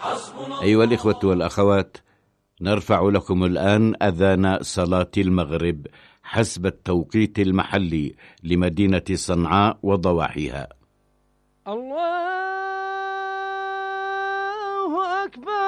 أيها الإخوة والأخوات، نرفع لكم الآن أذان صلاة المغرب حسب التوقيت المحلي لمدينة صنعاء وضواحيها. الله أكبر.